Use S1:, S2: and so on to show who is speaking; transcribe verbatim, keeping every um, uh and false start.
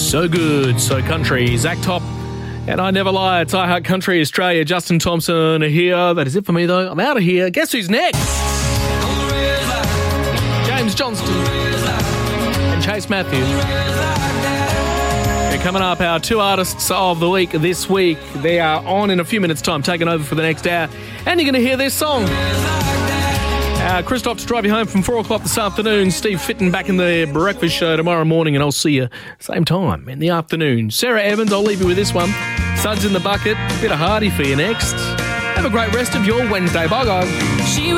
S1: So good, so country. Zach Top and I Never Lie. It's I Heart Country Australia. Justin Thompson here. That is it for me, though. I'm out of here. Guess who's next? James Johnston and Chase Matthews. They're coming up, our two artists of the week this week. They are on in a few minutes' time, taking over for the next hour. And you're going to hear this song. Uh, Christoph to drive you home from four o'clock this afternoon. Steve Fitton back in the breakfast show tomorrow morning, and I'll see you same time in the afternoon. Sarah Evans, I'll leave you with this one. Suds in the Bucket, bit of Hardy for you next. Have a great rest of your Wednesday. Bye, guys. She